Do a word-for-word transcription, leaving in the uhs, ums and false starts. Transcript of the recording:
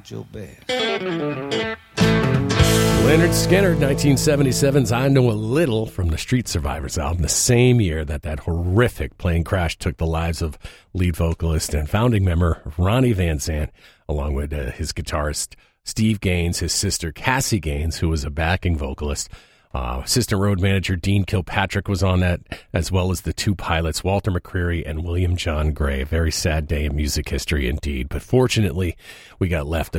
your best. Leonard Skinner, nineteen seventy-seven's I Know a Little from the Street Survivors album, the same year that that horrific plane crash took the lives of lead vocalist and founding member Ronnie Van Zant, along with uh, his guitarist Steve Gaines, his sister Cassie Gaines, who was a backing vocalist. Uh, assistant road manager Dean Kilpatrick was on that, as well as the two pilots, Walter McCreary and William John Gray. A very sad day in music history indeed. But fortunately, we got left